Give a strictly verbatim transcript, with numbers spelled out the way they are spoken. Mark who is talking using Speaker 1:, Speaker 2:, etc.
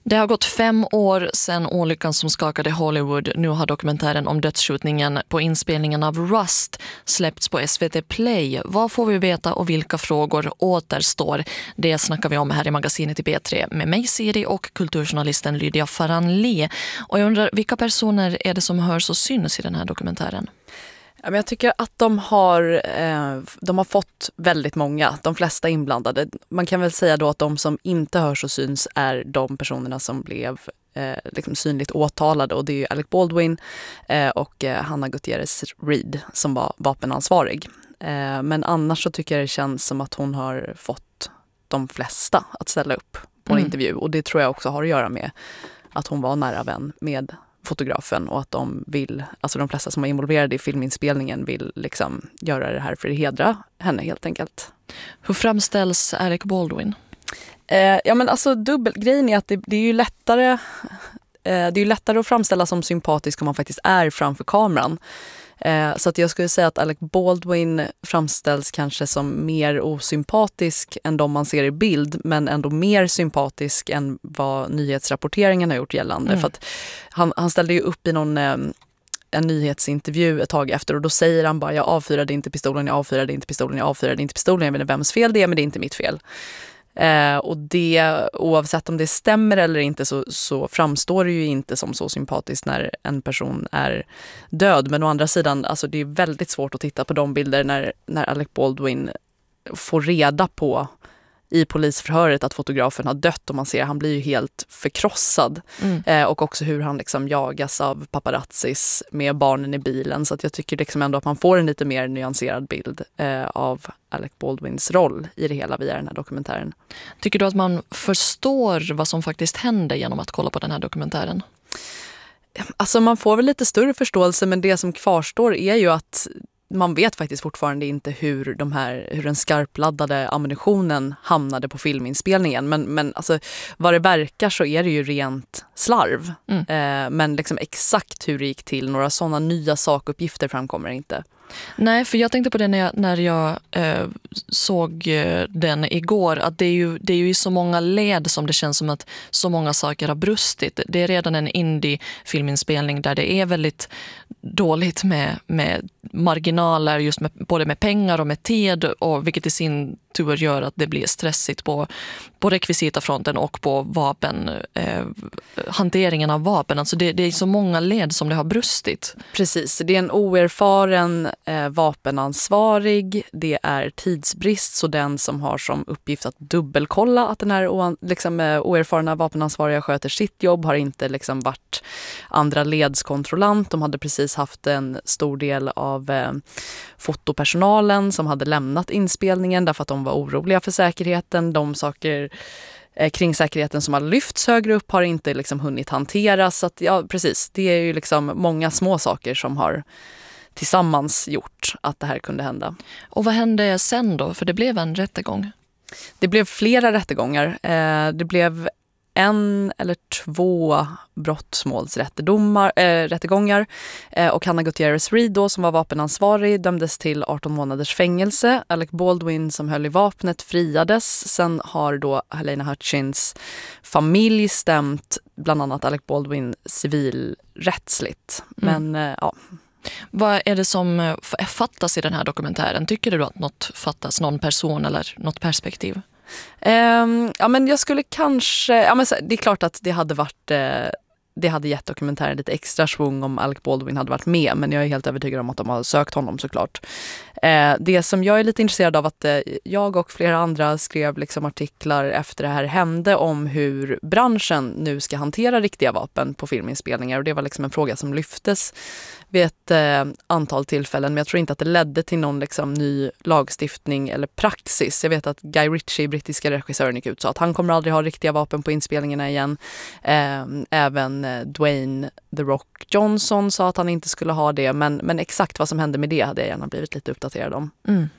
Speaker 1: Det har gått fem år sedan olyckan som skakade Hollywood. Nu har dokumentären om dödsskjutningen på inspelningen av Rust släppts på S V T Play. Vad får vi veta och vilka frågor återstår? Det snackar vi om här i magasinet i B tre med mig Siri och kulturjournalisten Lydia Faranli. Och jag undrar, vilka personer är det som hörs och syns i den här dokumentären?
Speaker 2: Jag tycker att de har, eh, de har fått väldigt många, de flesta inblandade. Man kan väl säga då att de som inte hörs och syns är de personerna som blev eh, liksom synligt åtalade. Och det är ju Alec Baldwin eh, och eh, Hannah Gutierrez Reed som var vapenansvarig. Eh, men annars så tycker jag det känns som att hon har fått de flesta att ställa upp på en
Speaker 1: Mm.
Speaker 2: intervju. Och det tror jag också har att göra med att hon var nära vän med fotografen och att de vill, alltså de flesta som är involverade i filminspelningen vill liksom göra det här för att hedra henne helt enkelt.
Speaker 1: Hur framställs Alec Baldwin?
Speaker 2: Eh, ja men alltså dubbelgrejen är att det, det är ju lättare eh, det är ju lättare att framställa som sympatisk om man faktiskt är framför kameran. Eh, så att jag skulle säga att Alec Baldwin framställs kanske som mer osympatisk än de man ser i bild, men ändå mer sympatisk än vad nyhetsrapporteringen har gjort gällande.
Speaker 1: Mm.
Speaker 2: För att han, han ställde ju upp i någon eh, en nyhetsintervju ett tag efter och då säger han bara, jag avfyrade inte pistolen, jag avfyrade inte pistolen, jag avfyrade inte pistolen, jag vet inte vems fel det är, men det är inte mitt fel. Eh, och det, oavsett om det stämmer eller inte så, så framstår det ju inte som så sympatiskt när en person är död. Men å andra sidan, alltså det är väldigt svårt att titta på de bilder när, när Alec Baldwin får reda på i polisförhöret att fotografen har dött och man ser han blir ju helt förkrossad.
Speaker 1: Mm.
Speaker 2: Eh, och också hur han liksom jagas av paparazzis med barnen i bilen. Så att jag tycker liksom ändå att man får en lite mer nyanserad bild eh, av Alec Baldwins roll i det hela via den här dokumentären.
Speaker 1: Tycker du att man förstår vad som faktiskt händer genom att kolla på den här dokumentären?
Speaker 2: Alltså man får väl lite större förståelse, men det som kvarstår är ju att man vet faktiskt fortfarande inte hur, de här, hur den skarpladdade ammunitionen hamnade på filminspelningen. Men, men alltså, vad det verkar så är det ju rent slarv.
Speaker 1: Mm.
Speaker 2: Eh, men liksom exakt hur det gick till, några sådana nya sakuppgifter framkommer inte.
Speaker 1: Nej, för jag tänkte på det när jag, när jag eh, såg eh, den igår, att det är, ju, det är ju i så många led som det känns som att så många saker har brustit. Det är redan en indie-filminspelning där det är väldigt dåligt med, med marginaler, just med, både med pengar och med tid, och vilket i sin tur gör att det blir stressigt på, på rekvisitafronten och på vapen, eh, hanteringen av vapen. Alltså det, det är så många led som det har brustit.
Speaker 2: Precis, det är en oerfaren eh, vapenansvarig, det är tidsbrist, så den som har som uppgift att dubbelkolla att den här o- liksom, eh, oerfarna vapenansvariga sköter sitt jobb har inte liksom varit andra ledskontrollant. De hade precis haft en stor del av eh, fotopersonalen som hade lämnat inspelningen därför att de var oroliga för säkerheten. De saker eh, kring säkerheten som har lyfts högre upp har inte liksom hunnit hanteras. Så att, ja, precis. Det är ju liksom många små saker som har tillsammans gjort att det här kunde hända.
Speaker 1: Och vad hände sen då? För det blev en rättegång.
Speaker 2: Det blev flera rättegångar. Eh, det blev en eller två brottmålsrättegångar äh, rättegångar. Eh, och Hannah Gutierrez Reed då, som var vapenansvarig, dömdes till arton månaders fängelse. Alec Baldwin som höll i vapnet friades. Sen har då Helena Hutchins familj stämt bland annat Alec Baldwin civilrättsligt. Men
Speaker 1: Mm.
Speaker 2: eh, ja.
Speaker 1: Vad är det som fattas i den här dokumentären? Tycker du att något fattas, någon person eller något perspektiv?
Speaker 2: Um, ja, men jag skulle kanske, ja, men så, det är klart att det hade varit eh, det hade gett dokumentären lite extra svung om Alec Baldwin hade varit med, men jag är helt övertygad om att de har sökt honom såklart. Eh, det som jag är lite intresserad av, att eh, jag och flera andra skrev liksom artiklar efter det här hände om hur branschen nu ska hantera riktiga vapen på filminspelningar, och det var liksom en fråga som lyftes vid ett eh, antal tillfällen, men jag tror inte att det ledde till någon liksom, ny lagstiftning eller praxis. Jag vet att Guy Ritchie, brittiska regissören, gick ut och sa att han kommer aldrig ha riktiga vapen på inspelningarna igen. Eh, även eh, Dwayne The Rock Johnson sa att han inte skulle ha det, men, men exakt vad som hände med det hade jag gärna blivit lite uppdaterad om.
Speaker 1: Mm.